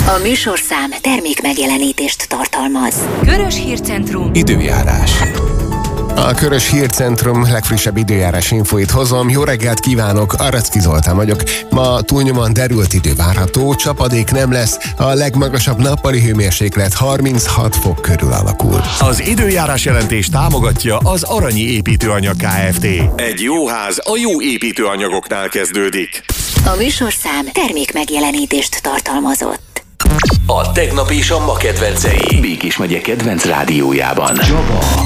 A műsorszám termék megjelenítést tartalmaz. Körös Hírcentrum. Időjárás. A Körös Hírcentrum legfrissebb időjárás infóit hozom. Jó reggelt kívánok, Aracki Zoltán vagyok. Ma túlnyomóan derült idő várható, csapadék nem lesz, a legmagasabb nappali hőmérséklet 36 fok körül alakul. Az időjárás jelentés támogatja az Aranyi Építőanyag Kft. Egy jó ház a jó építőanyagoknál kezdődik. A műsorszám termék megjelenítést tartalmazott. A tegnap és a ma kedvencei Békés megye kedvenc rádiójában. Java.